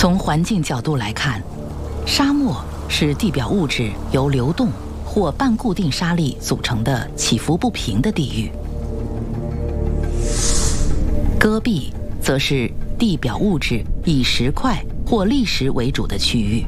从环境角度来看，沙漠是地表物质由流动或半固定沙粒组成的起伏不平的地域。戈壁则是地表物质以石块或砾石为主的区域。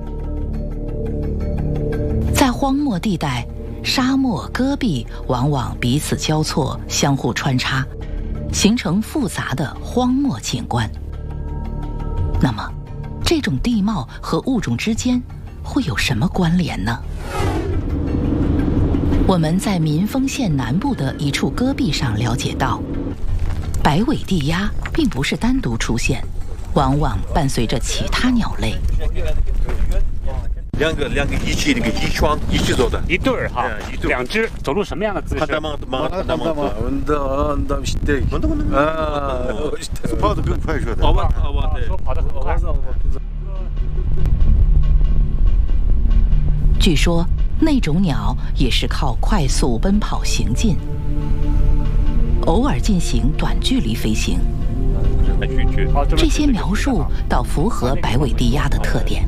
在荒漠地带，沙漠、戈壁往往彼此交错，相互穿插，形成复杂的荒漠景观。那么，这种地貌和物种之间会有什么关联呢？我们在民丰县南部的一处戈壁上了解到，白尾地鸭并不是单独出现，往往伴随着其他鸟类。 两个一起那个一双一起走的， 一对儿哈，两只走路什么样的姿势？ 跑得更快说的。 说跑得很快。 据说那种鸟也是靠快速奔跑行进，偶尔进行短距离飞行。这些描述倒符合白尾地鸭的特点。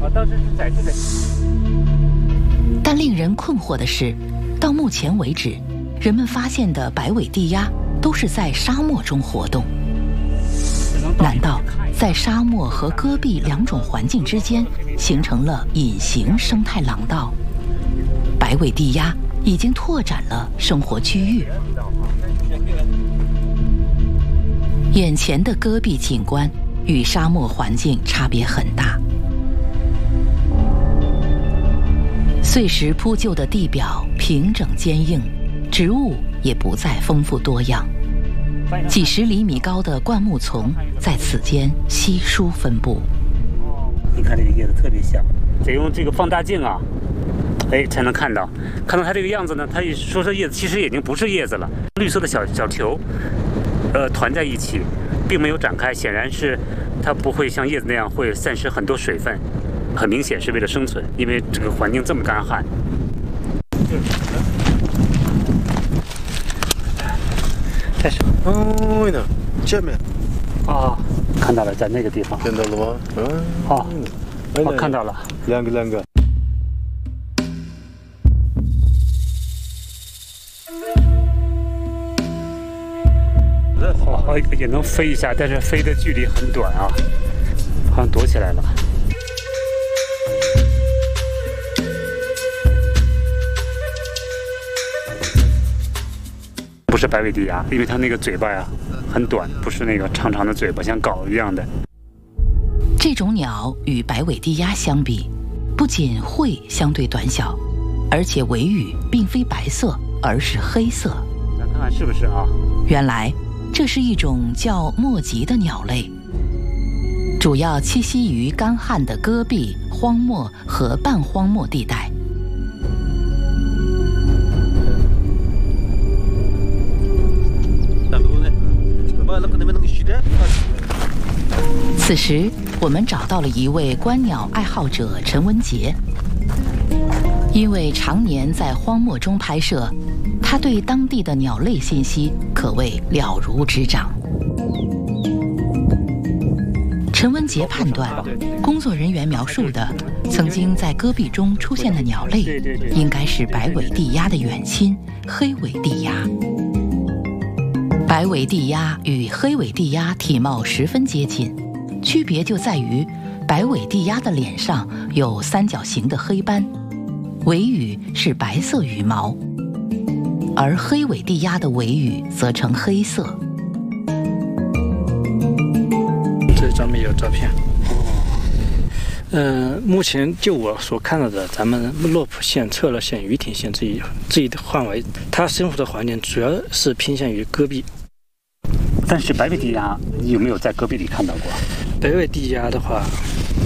但令人困惑的是，到目前为止，人们发现的白尾地鸭都是在沙漠中活动。难道在沙漠和戈壁两种环境之间形成了隐形生态廊道？白尾地鸭已经拓展了生活区域。眼前的戈壁景观与沙漠环境差别很大。碎石铺就的地表平整坚硬，植物也不再丰富多样。几十厘米高的灌木丛在此间稀疏分布。 你看这个叶子特别小，得用这个放大镜啊，才能看到它这个样子呢。它说是叶子，其实已经不是叶子了，绿色的小球，团在一起，并没有展开，显然是它不会像叶子那样会散失很多水分。很明显是为了生存，因为这个环境这么干旱。开始。 哦，那前面。 啊，看到了，在那个地方。 看到了吗？ 看到了。 两个。 也能飞一下，但是飞的距离很短啊，好像躲起来了。不是白尾地鸭，因为它那个嘴巴呀很短，不是那个长长的嘴巴，像镐一样的。 这种鸟与白尾地鸭相比，不仅喙相对短小，而且尾羽并非白色，而是黑色。 咱看看是不是啊？ 原来这是一种叫墨吉的鸟类，主要栖息于干旱的戈壁、荒漠和半荒漠地带。此时，我们找到了一位观鸟爱好者陈文杰。因为常年在荒漠中拍摄，他对当地的鸟类信息可谓了如指掌。陈文杰判断，工作人员描述的曾经在戈壁中出现的鸟类，应该是白尾地鸭的远亲黑尾地鸭。白尾地鸭与黑尾地鸭体貌十分接近，区别就在于白尾地鸭的脸上有三角形的黑斑，尾羽是白色羽毛，而黑尾地鸭的尾羽则呈黑色。 这上面有照片。目前就我所看到的，咱们洛浦县、策勒县、于亭县这一范围，它生活的环境主要是偏向于戈壁。 但是白尾地鸭有没有在戈壁里看到过？ 白尾地鸭的话，